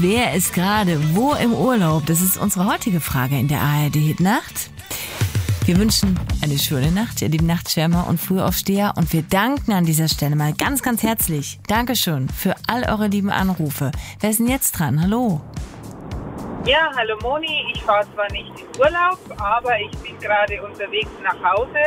wer ist gerade wo im Urlaub? Das ist unsere heutige Frage in der ARD-Nacht. Wir wünschen eine schöne Nacht, ihr lieben Nachtschwärmer und Frühaufsteher. Und wir danken an dieser Stelle mal ganz, ganz herzlich. Dankeschön für all eure lieben Anrufe. Wer ist denn jetzt dran? Hallo. Ja, hallo Moni. Ich fahre zwar nicht in Urlaub, aber ich bin gerade unterwegs nach Hause.